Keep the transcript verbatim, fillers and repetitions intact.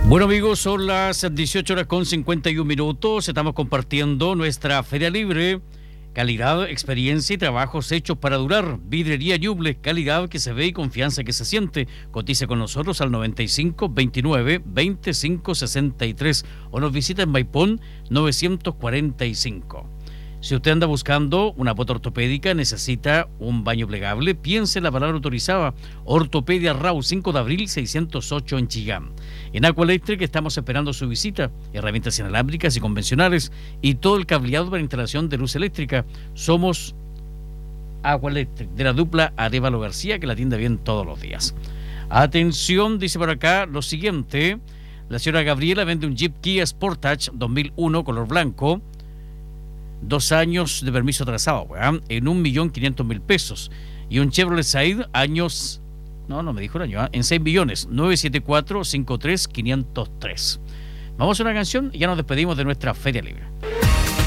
Bueno amigos, son las dieciocho horas con cincuenta y un minutos. Estamos compartiendo nuestra Feria Libre. Calidad, experiencia y trabajos hechos para durar. Vidrería Ñuble, calidad que se ve y confianza que se siente. Cotice con nosotros al noventa y cinco, veintinueve, veinticinco, sesenta y tres o nos visita en Maipón novecientos cuarenta y cinco. Si usted anda buscando una bota ortopédica, necesita un baño plegable, piense en la palabra autorizada. Ortopedia Rau, cinco de abril, seiscientos ocho en Chillán. En Aquaelectric estamos esperando su visita. Herramientas inalámbricas y convencionales y todo el cableado para instalación de luz eléctrica. Somos Aquaelectric, de la dupla Arevalo García, que la atiende bien todos los días. Atención, dice por acá lo siguiente. La señora Gabriela vende un Jeep Kia Sportage dos mil uno color blanco. Dos años de permiso atrasado, ¿verdad? En un millón quinientos mil pesos. Y un Chevrolet Said, años, no, no me dijo el año, ¿eh? En seis millones, nueve siete cuatro, cinco tres, quinientos tres. Vamos a una canción y ya nos despedimos de nuestra Feria Libre.